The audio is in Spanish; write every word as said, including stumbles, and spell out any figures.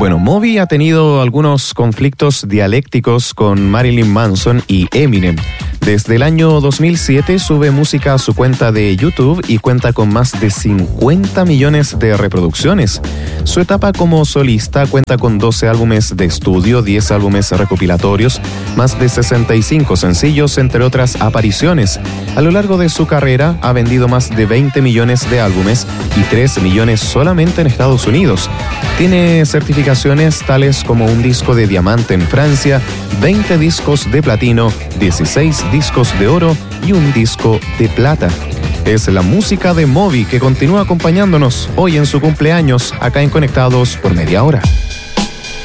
Bueno, Moby ha tenido algunos conflictos dialécticos con Marilyn Manson y Eminem. Desde el año dos mil siete sube música a su cuenta de YouTube y cuenta con más de cincuenta millones de reproducciones. Su etapa como solista cuenta con doce álbumes de estudio, diez álbumes recopilatorios, más de sesenta y cinco sencillos, entre otras apariciones. A lo largo de su carrera ha vendido más de veinte millones de álbumes y tres millones solamente en Estados Unidos. Tiene certificaciones tales como un disco de diamante en Francia, veinte discos de platino, dieciséis discos de oro y un disco de plata. Es la música de Moby que continúa acompañándonos hoy en su cumpleaños acá en Conectados por Media Hora.